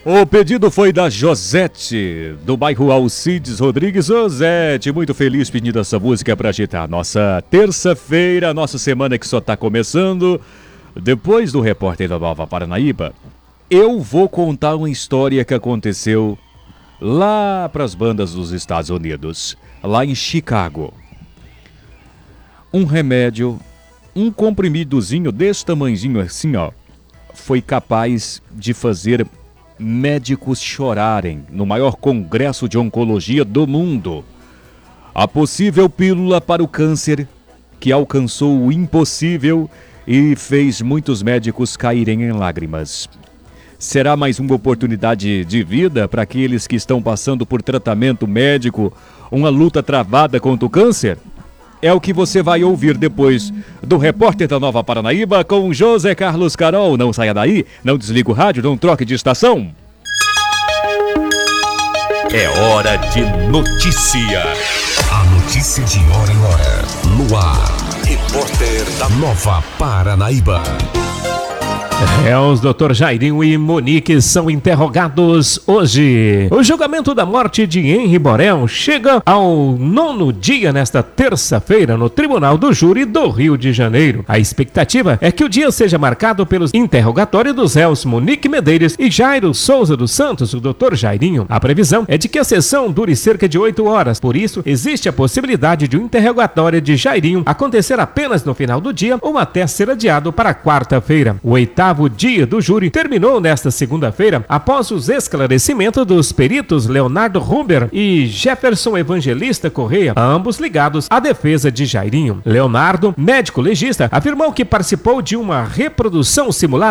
O pedido foi da Josete, do bairro Alcides Rodrigues. Josete, muito feliz pedindo essa música pra agitar a nossa terça-feira, nossa semana que só tá começando. Depois do Repórter da Nova Paranaíba, eu vou contar uma história que aconteceu lá pras bandas dos Estados Unidos, lá em Chicago. Um remédio, um comprimidozinho desse tamanhozinho assim, ó, foi capaz de fazer médicos chorarem no maior congresso de oncologia do mundo. A possível pílula para o câncer que alcançou o impossível e fez muitos médicos caírem em lágrimas. Será mais uma oportunidade de vida para aqueles que estão passando por tratamento médico, uma luta travada contra o câncer? É o que você vai ouvir depois do Repórter da Nova Paranaíba com José Carlos Carol. Não saia daí, não desliga o rádio, não troque de estação. É hora de notícia. A notícia de hora em hora. No ar. Repórter da Nova Paranaíba. Os Dr. Jairinho e Monique são interrogados hoje. O julgamento da morte de Henri Borel chega ao 9º dia nesta terça-feira no Tribunal do Júri do Rio de Janeiro. A expectativa é que o dia seja marcado pelos interrogatórios dos réus Monique Medeiros e Jairo Souza dos Santos, o Dr. Jairinho. A previsão é de que a sessão dure cerca de 8 horas, por isso existe a possibilidade de um interrogatório de Jairinho acontecer apenas no final do dia ou até ser adiado para quarta-feira. O 8º dia do júri terminou nesta segunda-feira após os esclarecimentos dos peritos Leonardo Huber e Jefferson Evangelista Correia, ambos ligados à defesa de Jairinho. Leonardo, médico legista, afirmou que participou de uma reprodução simulada